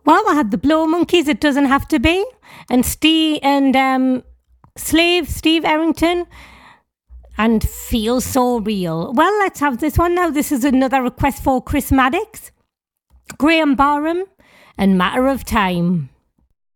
Well, I had the Blow Monkeys, It Doesn't Have to Be, and Steve Errington, and Feel So Real. Well, let's have this one now. This is another request for Chris Maddox, Graham Barham, and Matter of Time.